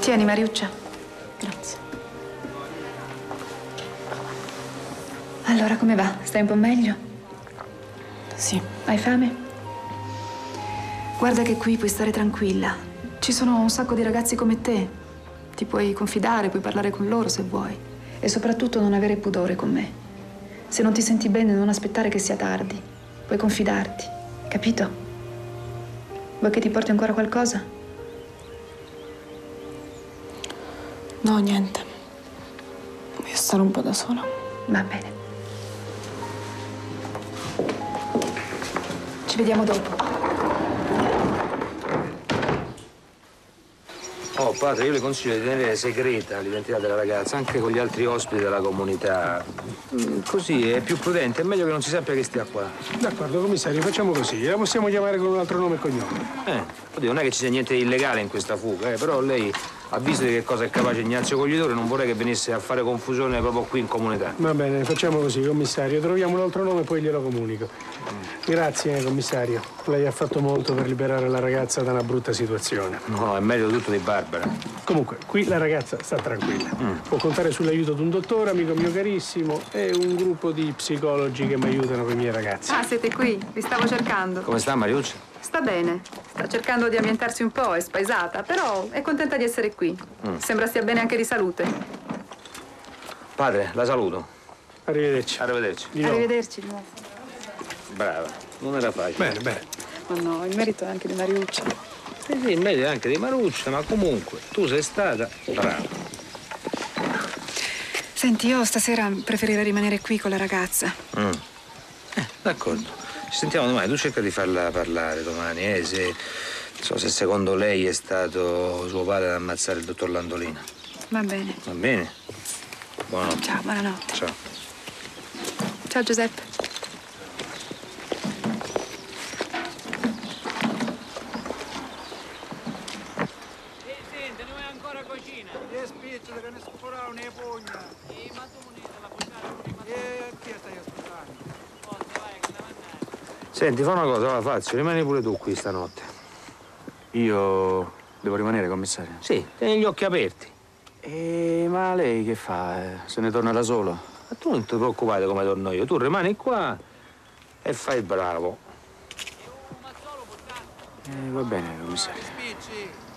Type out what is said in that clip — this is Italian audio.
Tieni, Mariuccia. Grazie. Allora, come va? Stai un po' meglio? Sì. Hai fame? Guarda che qui puoi stare tranquilla. Ci sono un sacco di ragazzi come te. Ti puoi confidare, puoi parlare con loro se vuoi. E soprattutto non avere pudore con me. Se non ti senti bene, non aspettare che sia tardi. Puoi confidarti, capito? Vuoi che ti porti ancora qualcosa? No, niente. Voglio stare un po' da sola. Va bene. Ci vediamo dopo. Oh, padre, io le consiglio di tenere segreta l'identità della ragazza, anche con gli altri ospiti della comunità. Così è più prudente, è meglio che non si sappia che stia qua. D'accordo, commissario, facciamo così. La possiamo chiamare con un altro nome e cognome. Oddio, non è che ci sia niente di illegale in questa fuga, però lei ha visto di che cosa è capace Ignazio Coglitore, non vorrei che venisse a fare confusione proprio qui in comunità. Va bene, facciamo così, commissario. Troviamo un altro nome e poi glielo comunico. Grazie, commissario. Lei ha fatto molto per liberare la ragazza da una brutta situazione. No, è meglio tutto di Barbara. Comunque, qui la ragazza sta tranquilla. Può contare sull'aiuto di un dottore, amico mio carissimo, e un gruppo di psicologi che mi aiutano con i miei ragazzi. Ah, siete qui? Vi stavo cercando. Come sta, Mariuccia? Sta bene. Sta cercando di ambientarsi un po', è spaesata, però è contenta di essere qui. Sembra stia bene anche di salute. Padre, la saluto. Arrivederci. Arrivederci. Di nuovo. Arrivederci di nuovo. Brava, non era facile. Bene, bene. Ma no, il merito è anche di Mariuccia. Sì, il merito è anche di Maruccia, ma comunque tu sei stata brava. Senti, io stasera preferirei rimanere qui con la ragazza. D'accordo. Ci sentiamo domani, tu cerca di farla parlare domani, se secondo lei è stato suo padre ad ammazzare il dottor Landolina. Va bene. Va bene? Buonanotte. Ciao, buonanotte. Ciao. Ciao, Giuseppe. Senti, noi ancora cucina. E spiccia che ne scorao ne pugna. Ma tu ne la cucinare prima. Chi stai ascoltando? Forza, vai, che devo andare. Senti, fa una cosa, va, Fazio, rimani pure tu qui stanotte. Io devo rimanere, commissario? Sì, tieni gli occhi aperti. Ma lei che fa? Se ne torna da solo? Ma tu non ti preoccupare come torno io, tu rimani qua e fai il bravo. Va bene, commissario. Spicci.